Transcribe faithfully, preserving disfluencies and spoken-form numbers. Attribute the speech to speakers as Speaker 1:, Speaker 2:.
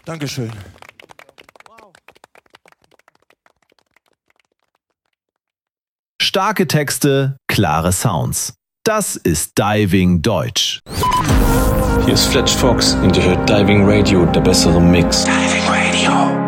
Speaker 1: Dankeschön.
Speaker 2: Starke Texte, klare Sounds. Das ist Diving Deutsch.
Speaker 3: Hier ist Fletch Fox und ihr hört Diving Radio, der bessere Mix.
Speaker 4: Diving Radio.